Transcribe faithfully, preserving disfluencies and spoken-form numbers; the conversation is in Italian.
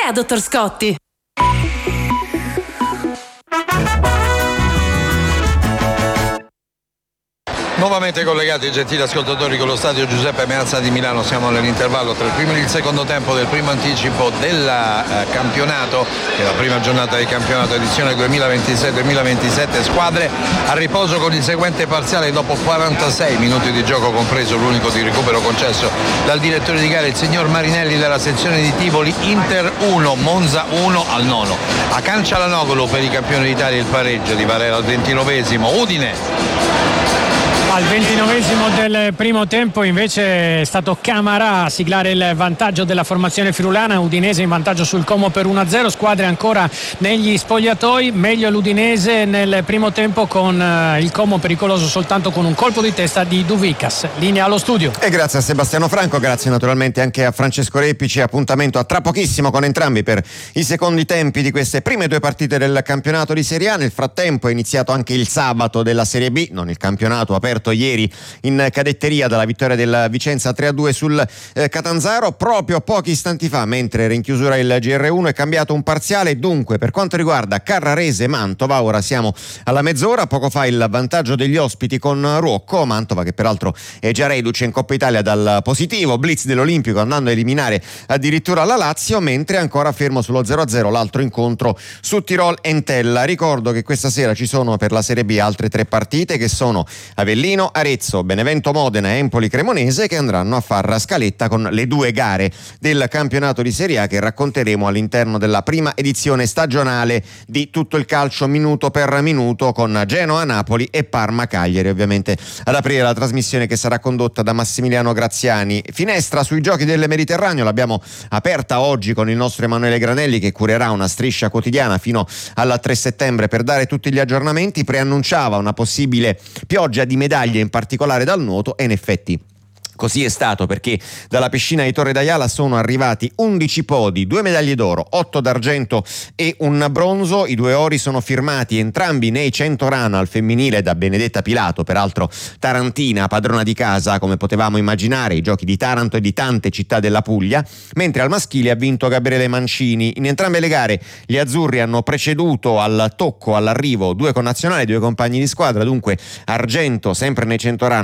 Che è, dottor Scotti? Nuovamente collegati, gentili ascoltatori, con lo stadio Giuseppe Meazza di Milano. Siamo nell'intervallo tra il primo e il secondo tempo del primo anticipo del eh, campionato, che è la prima giornata di campionato edizione duemilaventisei duemilaventisette. Squadre a riposo con il seguente parziale dopo quarantasei minuti di gioco, compreso l'unico di recupero concesso dal direttore di gara, il signor Marinelli, della sezione di Tivoli. Inter uno, Monza uno al nono. A Cancialanoglu per i campioni d'Italia il pareggio di Varela al ventinovesimo. Udine al ventinovesimo del primo tempo invece è stato Camarà a siglare il vantaggio della formazione friulana. Udinese in vantaggio sul Como per uno a zero, squadre ancora negli spogliatoi. Meglio l'Udinese nel primo tempo, con il Como pericoloso soltanto con un colpo di testa di Duvicas. Linea allo studio. E grazie a Sebastiano Franco, grazie naturalmente anche a Francesco Repici. Appuntamento a tra pochissimo con entrambi per i secondi tempi di queste prime due partite del campionato di Serie A. Nel frattempo è iniziato anche il sabato della Serie B, non il campionato aperto ieri in cadetteria dalla vittoria del Vicenza tre a due sul eh, Catanzaro. Proprio pochi istanti fa, mentre era in chiusura il G R uno, è cambiato un parziale. Dunque, per quanto riguarda Carrarese Mantova, ora siamo alla mezz'ora. Poco fa il vantaggio degli ospiti con Ruocco, Mantova che peraltro è già reduce in Coppa Italia dal positivo blitz dell'Olimpico, andando a eliminare addirittura la Lazio, mentre ancora fermo sullo zero a zero l'altro incontro su Tirol Entella. Ricordo che questa sera ci sono per la Serie B altre tre partite, che sono Avellino, Arezzo, Benevento Modena e Empoli Cremonese, che andranno a far scaletta con le due gare del campionato di Serie A che racconteremo all'interno della prima edizione stagionale di Tutto il Calcio minuto per minuto, con Genoa, Napoli e Parma Cagliari, ovviamente ad aprire la trasmissione, che sarà condotta da Massimiliano Graziani. Finestra sui giochi del Mediterraneo l'abbiamo aperta oggi con il nostro Emanuele Granelli, che curerà una striscia quotidiana fino al tre settembre per dare tutti gli aggiornamenti. Preannunciava una possibile pioggia di medaglie, in particolare dal nuoto, e in effetti così è stato, perché dalla piscina di Torre d'Aiala sono arrivati undici podi, due medaglie d'oro, otto d'argento e un bronzo. I due ori sono firmati entrambi nei cento rana al femminile da Benedetta Pilato, peraltro tarantina, padrona di casa come potevamo immaginare, i giochi di Taranto e di tante città della Puglia, mentre al maschile ha vinto Gabriele Mancini. In entrambe le gare gli azzurri hanno preceduto al tocco, all'arrivo, due connazionali, due compagni di squadra. Dunque argento sempre nei cento rana